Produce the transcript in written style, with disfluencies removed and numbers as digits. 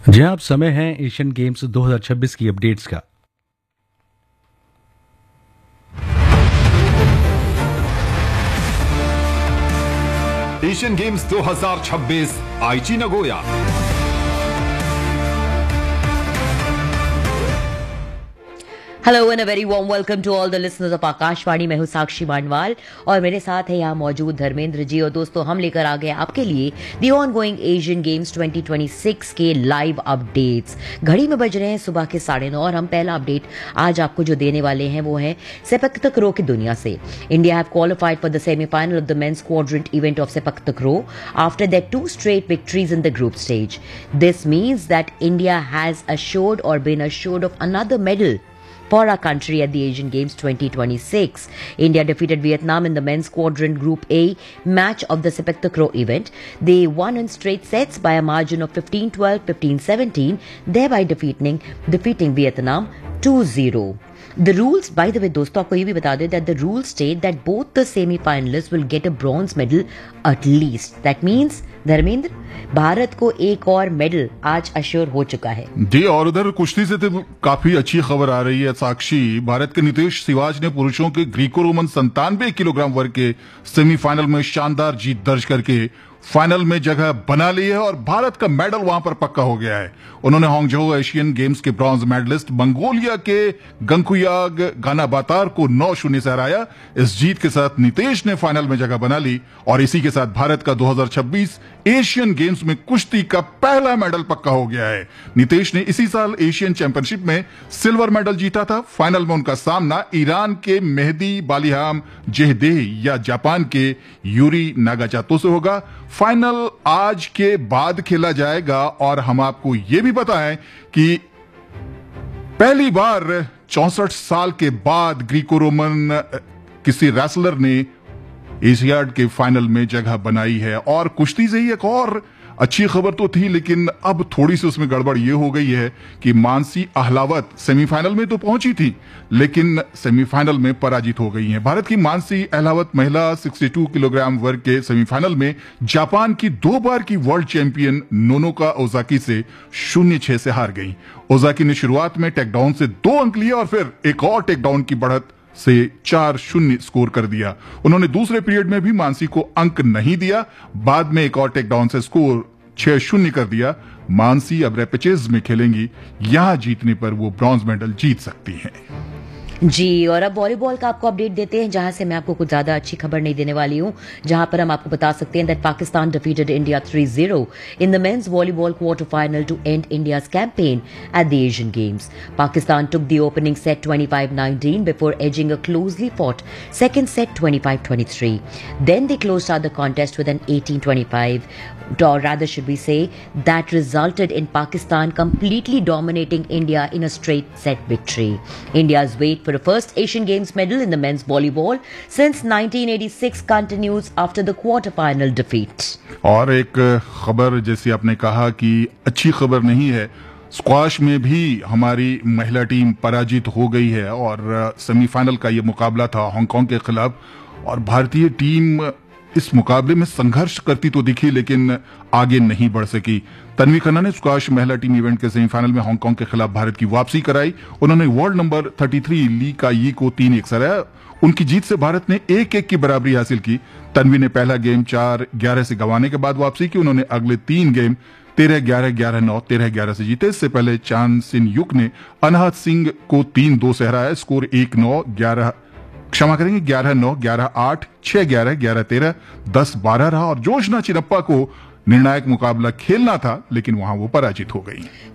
जी हाँ, अब समय है एशियन गेम्स 2026 की अपडेट्स का। एशियन गेम्स 2026 आईची Nagoya. Hello and a very warm welcome to all the listeners of Akashvani. मैं हूं साक्षी मानवाल और मेरे साथ है यहाँ मौजूद धर्मेंद्र जी। और दोस्तों, हम लेकर आ गए आपके लिए दी ऑन गोइंग एशियन गेम्स 2026 के लाइव अपडेट्स। घड़ी में बज रहे हैं सुबह के 9:30 और हम पहला अपडेट आज आपको जो देने वाले हैं वो है सेपक तकरो की दुनिया से। India have qualified for the semifinal of the mains quadrant event of sepak तकरो after their 2 straight victories in the group stage. This means that India has assured or been assured of another medal for our country at the Asian Games 2026. India defeated Vietnam in the men's quadrant Group A match of the Sepak Takraw event. They won in straight sets by a margin of 15-12, 15-17, thereby defeating Vietnam 2-0. The rules, by the way, दोस्तों आपको ये भी बता दें that the rules state that both the semi-finalists will get a bronze medal at least. That means Dharmendra, Bharat को एक और medal आज अश्योर हो चुका है जी। और उधर कुश्ती से तो काफी अच्छी खबर आ रही है साक्षी। भारत के नितेश सिवाज ने पुरुषों के ग्रीको रोमन 97 किलोग्राम वर्ग के सेमीफाइनल में शानदार जीत दर्ज करके फाइनल में जगह बना ली है और भारत का मेडल वहां पर पक्का हो गया है। उन्होंने हांगझो एशियन गेम्स के ब्रॉन्ज मेडलिस्ट मंगोलिया के गंकुयाग गानाबातार को 9-0 से हराया। इस जीत के साथ नितेश ने फाइनल में जगह बना ली और इसी के साथ भारत का 2026 एशियन गेम्स में कुश्ती का पहला मेडल पक्का हो गया है। नितेश ने इसी साल एशियन चैंपियनशिप में सिल्वर मेडल जीता था। फाइनल में उनका सामना ईरान के मेहदी बालिहाम जेहदेह या जापान के यूरी नागाचातो से होगा। फाइनल आज के बाद खेला जाएगा और हम आपको यह भी बताएं कि पहली बार 64 साल के बाद ग्रीको रोमन किसी रेसलर ने एशियाड के फाइनल में जगह बनाई है। और कुश्ती से ही एक और अच्छी खबर तो थी, लेकिन अब थोड़ी सी उसमें गड़बड़ यह हो गई है कि मानसी अहलावत सेमीफाइनल में तो पहुंची थी लेकिन सेमीफाइनल में पराजित हो गई हैं। भारत की मानसी अहलावत महिला 62 किलोग्राम वर्ग के सेमीफाइनल में जापान की 2 बार की वर्ल्ड चैंपियन नोनोका ओजाकी से 0-6 से हार गई। ओजाकी ने शुरुआत में टेकडाउन से 2 अंक लिए और फिर एक और टेकडाउन की बढ़त से 4-0 स्कोर कर दिया। उन्होंने दूसरे पीरियड में भी मानसी को अंक नहीं दिया। बाद में एक और टेकडाउन से स्कोर 6-0 कर दिया। मानसी अब रैपिचेज में खेलेंगी, यहां जीतने पर वो ब्रॉन्ज मेडल जीत सकती हैं। जी। और अब वॉलीबॉल का आपको अपडेट देते हैं, जहां से मैं आपको कुछ ज्यादा अच्छी खबर नहीं देने वाली हूं, जहां पर हम आपको बता सकते हैं that Pakistan defeated India 3-0 in the mains volleyball quarter final to and India's campaign at the Asian games. Pakistan took the opening set 25-19 before edging a closely fought second set 25-23. Then they closed out the contest with an 18-25, or rather should we say, that resulted in Pakistan completely dominating India in a straight set victory. India's wait for a first Asian Games medal in the men's volleyball since 1986 continues after the quarter-final defeat. और एक खबर जैसे आपने कहा कि अच्छी खबर नहीं है, स्क्वाश में भी हमारी महिला टीम पराजित हो गई है और सेमीफाइनल का ये मुकाबला था हांगकांग के खिलाफ और भारतीय टीम इस मुकाबले में संघर्ष करती तो दिखी लेकिन आगे नहीं बढ़ सकी। तन्वी खन्ना ने स्क्वाश महिला टीम इवेंट के सेमीफाइनल में हांगकांग के खिलाफ भारत की वापसी कराई। उन्होंने वर्ल्ड नंबर 33 ली का यी को 3-1 से हराया। उनकी जीत से भारत ने 1-1 की बराबरी हासिल की। तन्वी ने पहला गेम 4-11 से गंवाने के बाद वापसी की। उन्होंने अगले 3 गेम 13-11, 11-9, 13-11 से जीते। इससे पहले चांद सिन युक ने अनहत सिंह को 3-2 से हराया। स्कोर 1-9, 11 क्षमा करेंगे 11-9, 11-8, 6-11, 11-13, 10-12 रहा और जोशना चिरप्पा को निर्णायक मुकाबला खेलना था लेकिन वहां वो पराजित हो गई।